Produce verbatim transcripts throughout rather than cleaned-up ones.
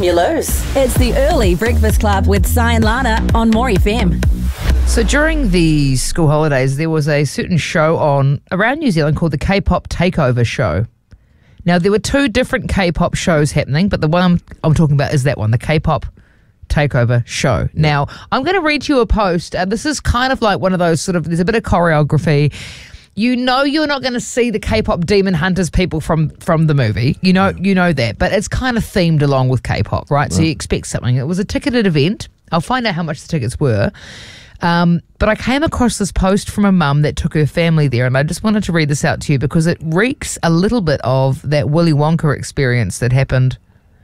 Muloz. It's the Early Breakfast Club with Si and Lana on More F M. So during the school holidays, there was a certain show on around New Zealand called the K-pop Takeover Show. Now, there were two different K-pop shows happening, but the one I'm, I'm talking about is that one, the K-pop Takeover Show. Now, I'm going to read you a post. Uh, this is kind of like one of those sort of, there's a bit of choreography. You know you're not going to see the K-pop Demon Hunters people from, from the movie. You know you know that. But it's kind of themed along with K-pop, right? So you expect something. It was a ticketed event. I'll find out how much the tickets were. Um, but I came across this post from a mum that took her family there, and I just wanted to read this out to you because it reeks a little bit of that Willy Wonka experience that happened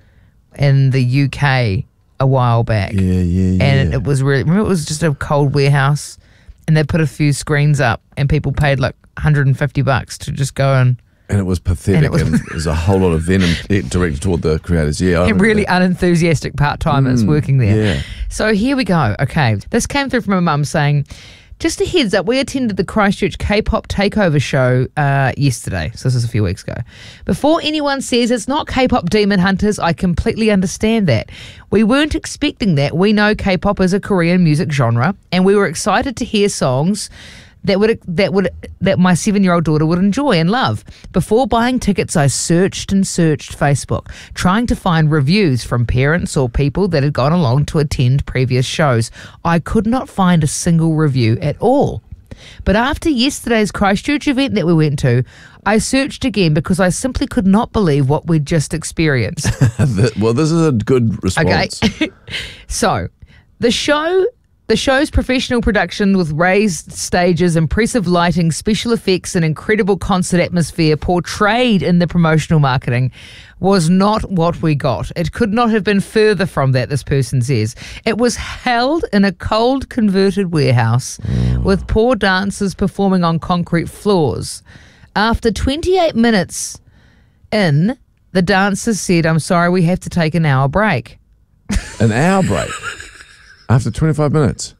in the U K a while back. Yeah, yeah, yeah. And it was really, remember it was just a cold warehouse and they put a few screens up and people paid like one hundred fifty bucks to just go and... And it was pathetic, And it was- and there's a whole lot of venom directed toward the creators. Yeah, I and remember really that. unenthusiastic part-timers Mm, working there. yeah. So here we go. Okay. This came through from a mum saying, just a heads up, we attended the Christchurch K-pop Takeover Show uh, yesterday. So this is a few weeks ago. Before anyone says it's not K-pop Demon Hunters, I completely understand that. We weren't expecting that. We know K-pop is a Korean music genre, and we were excited to hear songs that would that would that my seven-year-old daughter would enjoy and love. Before buying tickets, I searched and searched Facebook, trying to find reviews from parents or people that had gone along to attend previous shows. I could not find a single review at all. But after yesterday's Christchurch event that we went to, I searched again because I simply could not believe what we'd just experienced. That- well, this is a good response. Okay. So, the show, the show's professional production with raised stages, impressive lighting, special effects, and incredible concert atmosphere portrayed in the promotional marketing was not what we got. It could not have been further from that, this person says. It was held in a cold converted warehouse with poor dancers performing on concrete floors. After twenty-eight minutes in, the dancers said, "I'm sorry, we have to take an hour break." An hour break after twenty-five minutes.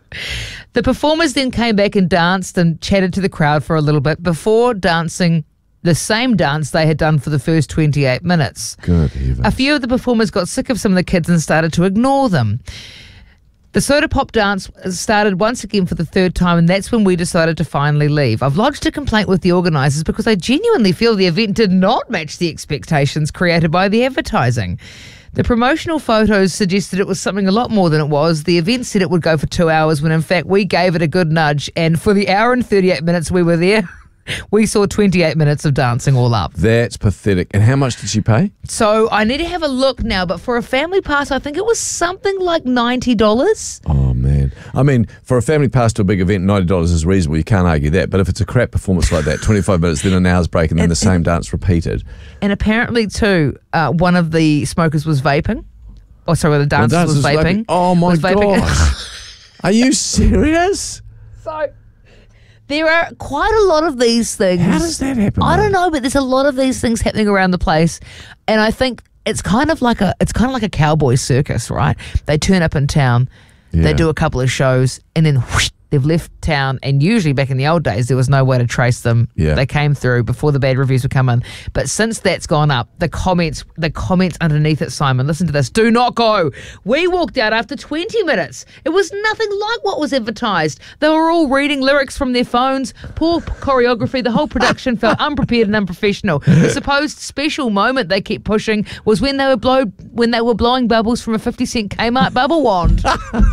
The performers then came back and danced and chatted to the crowd for a little bit before dancing the same dance they had done for the first twenty-eight minutes. Good heavens. A few of the performers got sick of some of the kids and started to ignore them. The soda pop dance started once again for the third time, and that's when we decided to finally leave. I've lodged a complaint with the organisers because I genuinely feel the event did not match the expectations created by the advertising. The promotional photos suggested it was something a lot more than it was. The event said it would go for two hours when in fact we gave it a good nudge, and for the hour and thirty-eight minutes we were there, we saw twenty-eight minutes of dancing all up. That's pathetic. And how much did she pay? So I need to have a look now, but for a family pass I think it was something like ninety dollars. Oh, man. I mean, for a family pass to a big event, ninety dollars is reasonable. You can't argue that. But if it's a crap performance like that, twenty-five minutes, then an hour's break, and then the same dance repeated. And apparently too, uh, one of the smokers was vaping. Oh, sorry, the The dancer dance was is vaping. vaping. Oh, my Was vaping. gosh. Are you serious? So there are quite a lot of these things. How does that happen? I don't though? know, but there's a lot of these things happening around the place, and I think it's kind of like a it's kind of like a cowboy circus, right? They turn up in town, Yeah. they do a couple of shows, and then whoosh, they've left town. And usually, back in the old days, there was no way to trace them. Yeah. They came through before the bad reviews would come in. But since that's gone up, the comments the comments underneath it, Simon, listen to this. Do not go. We walked out after twenty minutes. It was nothing like what was advertised. They were all reading lyrics from their phones. Poor choreography. The whole production felt unprepared and unprofessional. The supposed special moment they kept pushing was when they were blow when they were blowing bubbles from a fifty cent Kmart bubble wand.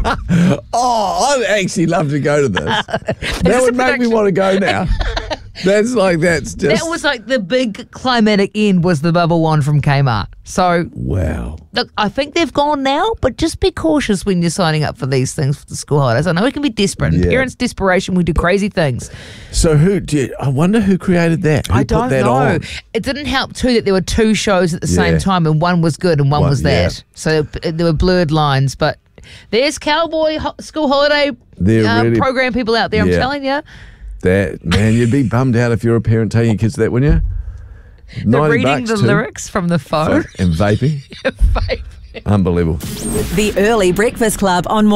Oh, I'd actually love to go to this. that a would make me production. want to go now. That's like, that's just... That was like the big climatic end was the bubble wand from Kmart. So Wow. look, I think they've gone now, but just be cautious when you're signing up for these things for the school holidays. I know we can be desperate. In Yeah. parents' desperation, we do crazy things. So who did... I wonder who created that. Who I put don't that know. on? It didn't help too that there were two shows at the same Yeah. time, and one was good and one One- was yeah. that. So there were blurred lines. But there's cowboy ho- school holiday They're uh, really- program people out there. I'm Yeah. telling you, That, man, you'd be bummed out if you're a parent taking your kids to that, wouldn't you? they're ninety reading bucks the too. lyrics from the phone. And vaping. Unbelievable. The Early Breakfast Club on More